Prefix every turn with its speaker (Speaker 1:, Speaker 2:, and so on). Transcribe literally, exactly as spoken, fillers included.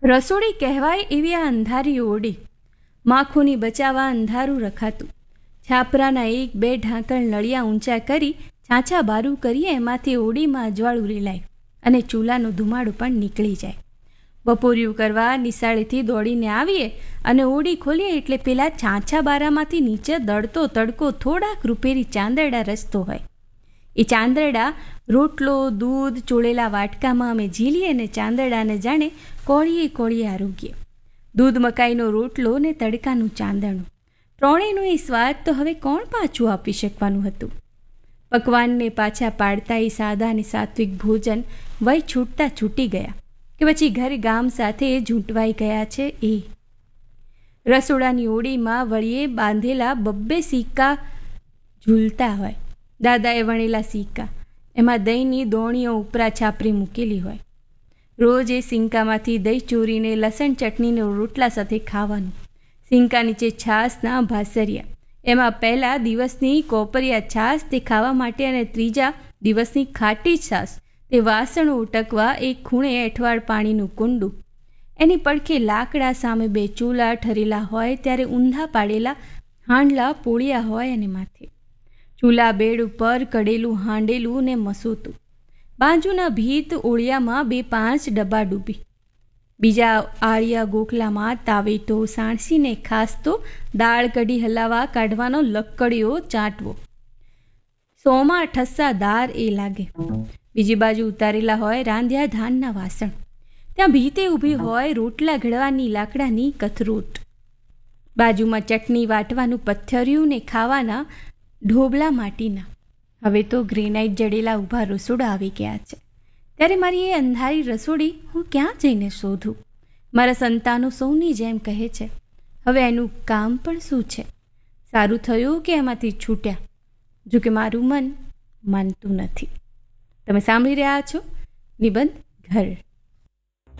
Speaker 1: રસોડી કહેવાય એવી આ અંધારી ઓરડી, માખોની બચાવવા અંધારું રખાતું. છાપરાના એક બે ઢાંકણ નળિયા ઊંચા કરી છાંછા બારું કરીએ એમાંથી ઓરડીમાં અજવાળું રેલાય અને ચૂલાનો ધુમાડો પણ નીકળી જાય. બપોરિયું કરવા નિશાળેથી દોડીને આવીએ અને ઓરડી ખોલીએ એટલે પેલા છાંછા બારામાંથી નીચે દળતો તડકો થોડાક રૂપેરી ચાંદરડા રસતો હોય. એ ચાંદરડા રોટલો દૂધ ચોળેલા વાટકામાં અમે ઝીલીએ ને ચાંદરડાને જાણે કોળીએ કોળીએ આરોગ્ય. દૂધ મકાઈનો રોટલો ને તડકાનું ચાંદણું, ત્રણેયનું એ સ્વાદ તો હવે કોણ પાછું આપી શકવાનું હતું. પકવાનને પાછા પાડતા એ સાદા અને સાત્વિક ભોજન વય છૂટતા છૂટી ગયા કે પછી ઘર ગામ સાથે ઝૂંટવાઈ ગયા છે. એ રસોડાની ઓરડીમાં વળીએ બાંધેલા બબ્બે સિક્કા ઝૂલતા હોય. દાદાએ વણેલા સિક્કા, એમાં દહીંની દોણીઓ ઉપરા છાપરી મૂકેલી હોય. રોજ એ સિંકામાંથી દહીં ચોરીને લસણ ચટણીને રોટલા સાથે ખાવાનું. સિંકા નીચે છાશના ભાસરિયા, એમાં પહેલા દિવસની કોપરિયા છાશ તે ખાવા માટે અને ત્રીજા દિવસની ખાટી છાશ તે વાસણો ઉટકવા એક ખૂણે અઠવાડ પાણીનું કુંડું. એની પડખે લાકડા સામે બે ચૂલા ઠરેલા હોય ત્યારે ઊંધા પાડેલા હાંડલા પોળિયા હોય અને માથે ચૂલા બેડ ઉપર કડેલું હાંડેલું ને મસોતું. બાજુના ભીત ઓળિયામાં બે પાંચ ડબ્બા ડૂબી. બીજા આળિયા ગોખલામાં તાવેટો સાણસીને ખાસ તો દાળ કઢી હલાવા કાઢવાનો લક્કડીઓ ચાટવો. સોમાં ઠસ્સા દાર એ લાગે. બીજી બાજુ ઉતારેલા હોય રાંધ્યા ધાનના વાસણ. ત્યાં ભીતે ઊભી હોય રોટલા ઘડવાની લાકડાની કથરોટ. બાજુમાં ચટણી વાટવાનું પથ્થરિયું ને ખાવાના ઢોબલા માટીના. હવે તો ગ્રેનાઇટ જડેલા ઊભા રસોડા આવી ગયા છે. ત્યારે મારી એ અંધારી રસોડી હું ક્યાં જઈને શોધું? મારા સંતાનો સૌની જેમ કહે છે, હવે એનું કામ પણ શું છે? સારું થયું કે એમાંથી છૂટ્યા, જો કે મારું મન માનતું નથી. તમે સાંભળી રહ્યા છો નિબંધ ઘર.